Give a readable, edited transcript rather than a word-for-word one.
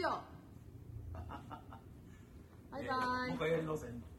バイバイ。 もう一回やり直せ。